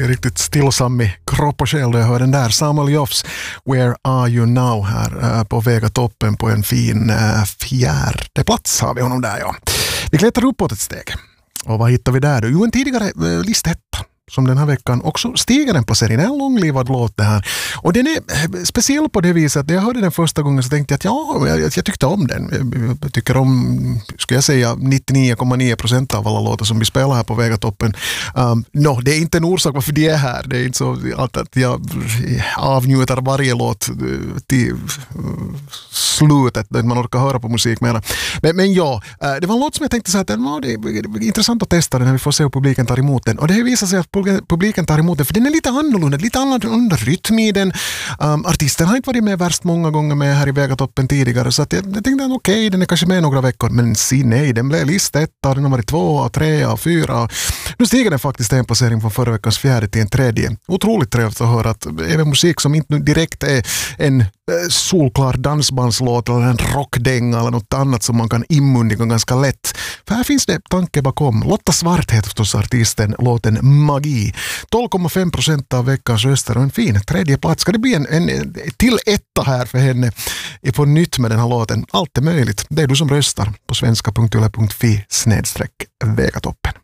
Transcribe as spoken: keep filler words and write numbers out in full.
blir riktigt stillsam i kropp och själ då jag hör den där. Samuel Joffs Where Are You Now här äh, på Vegatoppen på en fin äh, fjärde plats har vi honom där, ja. Vi klättrar uppåt ett steg. Och vad hittar vi där då? Jo, en tidigare äh, listhetta som den här veckan också stiger en placering. Det är en långlivad låt det här. Och den är speciell på det viset att när jag hörde den första gången så tänkte jag att ja, jag, jag tyckte om den. Jag tycker om, skulle jag säga, nittionio komma nio procent av alla låtar som vi spelar här på Vegatoppen. Um, no, det är inte en orsak varför de är här. Det är inte så att jag avnjuter varje låt till slutet där man orkar höra på musik mer. Men, men ja, det var en låt som jag tänkte så att no, det är intressant att testa den när vi får se hur publiken tar emot den. Och det visar sig att publiken tar emot den, för den är lite annorlunda, lite annorlunda rytm i den. Um, artisten har inte varit med värst många gånger med här i Vegatoppen tidigare, så att jag, jag tänkte att okej, okay, den är kanske med några veckor, men si nej, den blev listetta, den har varit två, tre, fyra. Nu stiger den faktiskt en placering från förra veckans fjärde till en tredje. Otroligt trevligt att höra att även musik som inte direkt är en solklar dansbandslåt eller en rockdänga eller något annat som man kan inmundiga ganska lätt. För här finns det tanke bakom. Lotta Svart heter förstås artisten, låten Magi. tolv komma fem procent av veckans röster och en fin tredje plats. Ska det bli en, en till etta här för henne på nytt med den här låten? Allt är möjligt. Det är du som röstar på svenska punkt yle punkt fi snedstreck Vegatoppen.